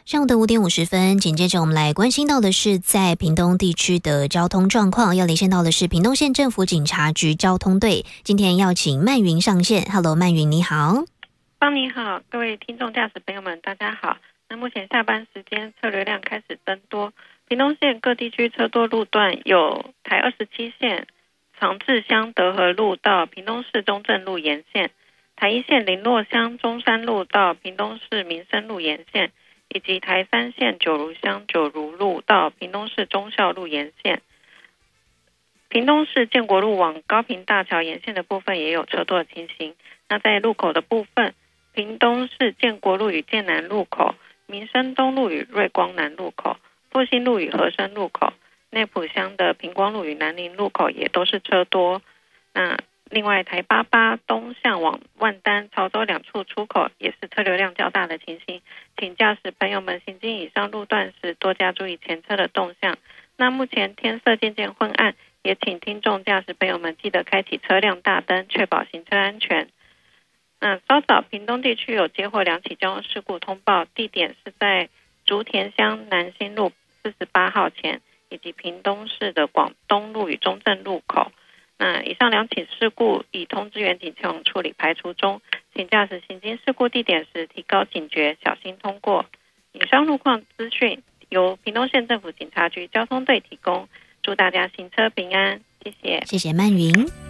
上午的5点50分，紧接着我们来关心到的是在屏东地区的交通状况，要连线到的是屏东县政府警察局交通队，今天要请曼云上线。Hello， 曼云你好。 邦你好，各位听众驾驶朋友们大家好。那目前下班时间车流量开始增多，屏东县各地区车多路段有台27线长治乡德和路到屏东市中正路沿线，台1线林洛乡中山路到屏东市民生路沿线，以及台3线九如乡九如路到屏东市忠孝路沿线。屏东市建国路往高屏大桥沿线的部分也有车多的情形。那在路口的部分，屏东市建国路与建南路口、民生东路与瑞光南路口、复兴路与和生路口、内埔乡的平光路与南宁路口也都是车多。那另外台88东向往万丹、潮州2处出口也是车流量较大的情形，请驾驶朋友们行经以上路段时多加注意前车的动向。那目前天色渐渐昏暗，也请听众驾驶朋友们记得开启车辆大灯，确保行车安全。那稍早屏东地区有接获2起交通事故通报，地点是在竹田乡南新路48号前，以及屏东市的广东路与中正路口。那以上2起事故已通知员警前往处理排除中，请驾驶行经事故地点时提高警觉，小心通过。以上路况资讯由屏东县政府警察局交通队提供，祝大家行车平安，谢谢。 谢谢曼云。